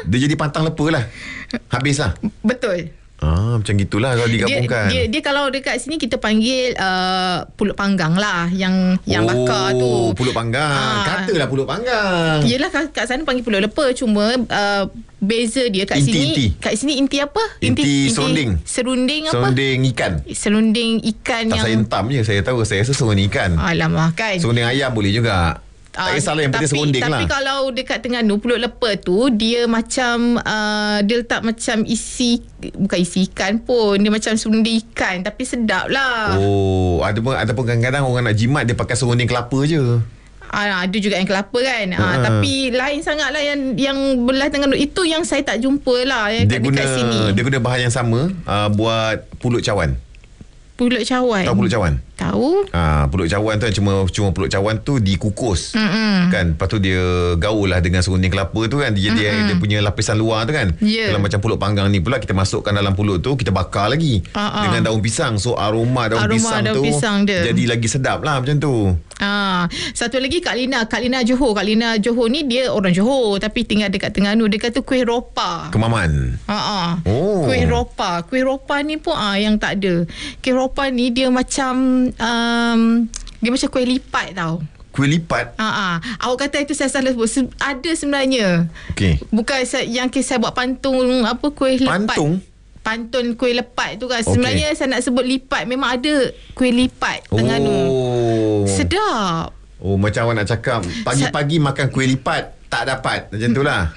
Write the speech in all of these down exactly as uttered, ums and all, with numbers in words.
Dia jadi pantang lepa lah. Habis lah. Betul. Ah, macam gitulah kalau digabungkan. Dia, dia, dia kalau dekat sini kita panggil uh, pulut panggang lah, yang yang oh, bakar tu. Pulut panggang. Ah. Katalah pulut panggang. Yelah, kat, kat sana panggil pulut lepa, cuma uh, beza dia kat inti, sini. Inti. Kat sini inti apa? Inti, inti serunding. Serunding apa? Serunding ikan. Serunding ikan tak yang saya entam je, saya tahu. Saya rasa serunding ikan. Alamak kan. Serunding ayam boleh juga. Tak kisahlah, yang penting serunding tapi lah. Tapi kalau dekat Terengganu, pulut lepa tu dia macam uh, dia letak macam isi, bukan isi ikan pun, dia macam serunding ikan, tapi sedap lah. Oh, ada pun, ada pun kadang-kadang orang nak jimat dia pakai serunding kelapa je. Ah, ada juga yang kelapa kan. Ah, uh. Tapi lain sangat lah yang yang belah Terengganu. Itu yang saya tak jumpa lah yang dia dekat guna, sini. Dia guna bahan yang sama uh, buat pulut cawan. Pulut cawan. Tahu pulut cawan? Tahu. Ah, pulut cawan tu cuma cuma pulut cawan tu dikukus. Mm-mm. Kan, lepas tu dia gaul lah dengan serunding kelapa tu kan. Dia, dia, dia punya lapisan luar tu kan. Yeah. Kalau macam pulut panggang ni pula kita masukkan dalam pulut tu, kita bakar lagi uh-uh. dengan daun pisang. So aroma daun aroma pisang daun tu pisang dia. Jadi lagi sedap lah macam tu. Ah, satu lagi Kak Lina, Kak Lina Johor. Kak Lina Johor ni dia orang Johor tapi tinggal dekat Terengganu. Dia kata kuih ropa. Kemaman. Ha ah. Oh. Kuih ropa. Kuih ropa ni pun ah yang tak ada. Kuih ropa ni dia macam um, dia macam kuih lipat tau. Kuih lipat? Ha ah. Awak kata itu saya salah sebut. Se- ada sebenarnya. Okey. Bukan saya, yang saya buat pantung apa kuih lipat. Pantung? Pantun kuih lepat tu kan. Sebenarnya okay. saya nak sebut lipat. Memang ada kuih lipat Terengganu. Oh. Sedap. Oh, macam awak nak cakap pagi-pagi Sa- makan kuih lipat tak dapat. Macam tu lah.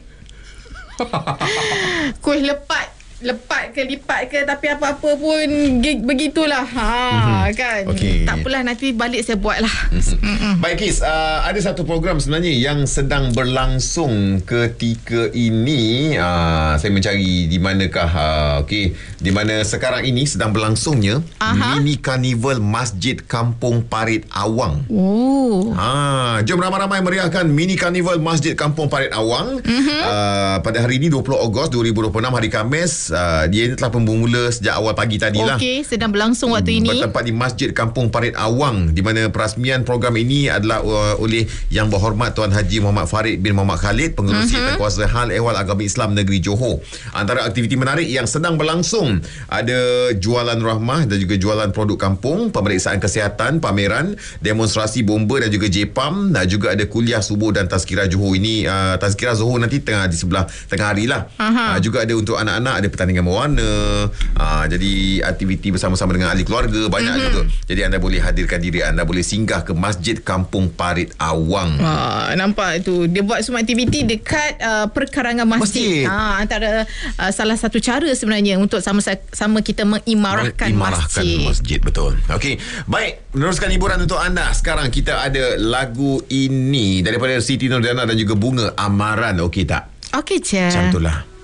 Kuih lepat, lepat ke lipat ke, tapi apa-apa pun begitulah. Ha, mm-hmm. kan. Okay. Tak apalah, nanti balik saya buat lah. Mm-hmm. Baik Kis, uh, ada satu program sebenarnya yang sedang berlangsung ketika ini. Uh, saya mencari di manakah uh, okey, di mana sekarang ini sedang berlangsungnya Aha. Mini Carnival Masjid Kampung Parit Awang. Oh. Ha, jom ramai-ramai meriahkan Mini Carnival Masjid Kampung Parit Awang. Mm-hmm. Uh, pada hari ini dua puluh Ogos dua ribu dua puluh enam, hari Khamis. Uh, dia ini telah bermula sejak awal pagi tadi lah. Okey, sedang berlangsung waktu ini. Bertempat di Masjid Kampung Parit Awang, di mana perasmian program ini adalah uh, oleh Yang Berhormat Tuan Haji Muhammad Farid bin Muhammad Khalid, Pengerusi uh-huh. Kuasa Hal Ehwal Agama Islam Negeri Johor. Antara aktiviti menarik yang sedang berlangsung ada jualan rahmah dan juga jualan produk kampung, pemeriksaan kesihatan, pameran, demonstrasi bomba dan juga J-P A M, dan juga ada kuliah subuh dan tazkirah Johor. Ini uh, tazkirah Johor nanti tengah di sebelah tengah hari lah. Uh, juga ada untuk anak-anak, ada pertandingan mewarna, uh, jadi aktiviti bersama-sama dengan ahli keluarga banyak mm-hmm. juga. Jadi anda boleh hadirkan diri anda, boleh singgah ke Masjid Kampung Parit Awang. Wah, nampak tu dia buat semua aktiviti dekat uh, perkarangan masjid. Ha, antara uh, salah satu cara sebenarnya untuk sama-sama kita mengimarahkan, mengimarahkan masjid. masjid betul. Okey, baik, meneruskan hiburan untuk anda. Sekarang kita ada lagu ini daripada Siti Nurdiana dan juga Bunga Amaran. Okey tak? Okey je. Macam itulah.